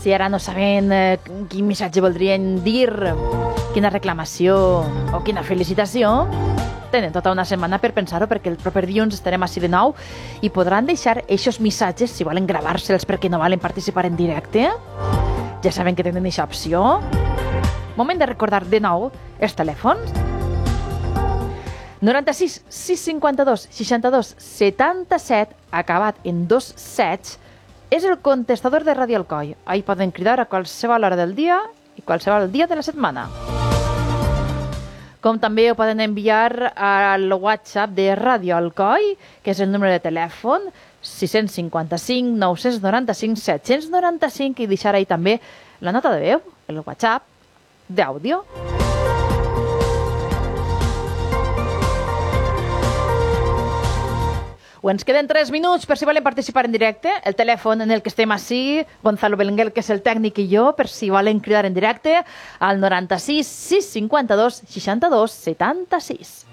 Si ara no saben quin missatge voldrien dir, quina reclamació o quina felicitació, tenen tota una setmana per pensar-ho, perquè el proper dilluns estarem així de nou i podran deixar aquests missatges, si volen gravar-se'ls perquè no volen participar en directe. Ja saben que tenen aquesta opció. Moment de recordar de nou els telèfons. 96 652 62 77, acabat en 27, és el contestador de Ràdio Alcoi. Ahí poden cridar a qualsevol hora del dia i qualsevol dia de la setmana. Com també ho poden enviar al WhatsApp de Ràdio Alcoi, que és el número de telèfon 655 995 795, i deixar ahí també la nota de veu, el WhatsApp d'àudio. O ens queden 3 minuts per si volen participar en directe. El telèfon en el que estem així, Gonzalo Belenguer, que és el tècnic, i jo, per si volen cridar en directe, al 96 652 62 76.